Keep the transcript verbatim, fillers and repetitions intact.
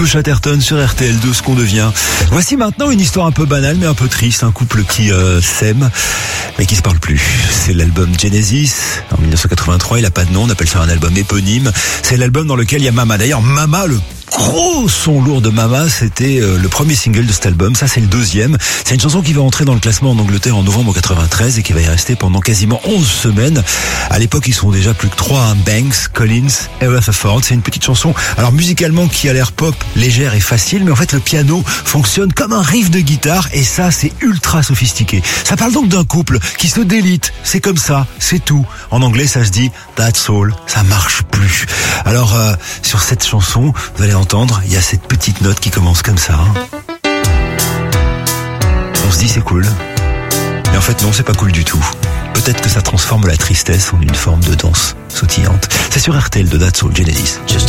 Feu Chatterton sur R T L deux, ce qu'on devient. Voici maintenant une histoire un peu banale mais un peu triste, un couple qui euh, s'aime mais qui se parle plus. C'est l'album Genesis en dix-neuf cent quatre-vingt-trois, il a pas de nom, on appelle ça un album éponyme. C'est l'album dans lequel il y a Mama. D'ailleurs Mama, le gros son lourd de Mama, c'était euh, le premier single de cet album. Ça, c'est le deuxième. C'est une chanson qui va entrer dans le classement en Angleterre en novembre quatre-vingt-treize et qui va y rester pendant quasiment onze semaines. À l'époque, ils sont déjà plus que trois, hein. Banks, Collins et Rutherford. C'est une petite chanson, alors musicalement, qui a l'air pop, légère et facile, mais en fait, le piano fonctionne comme un riff de guitare et ça, c'est ultra sophistiqué. Ça parle donc d'un couple qui se délite. C'est comme ça, c'est tout. En anglais, ça se dit that's all. Ça marche plus. Alors, euh, sur cette chanson, vous allez entendre, il y a cette petite note qui commence comme ça. On se dit c'est cool. Mais en fait non, c'est pas cool du tout. Peut-être que ça transforme la tristesse en une forme de danse sautillante. C'est sur R T L de That's All, Genesis. Just